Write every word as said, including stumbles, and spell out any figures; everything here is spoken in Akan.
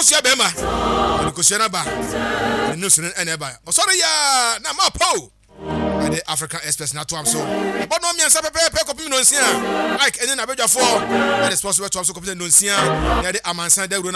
kosia bema ɔde kosia na ba ne no sene ene ba ɔsɔre ya na ma po the African Express na to am so but no me ansa pepe pepe kopim no nsia like ene na bedwafo na responsible to am so kopim no nsia na de amansan da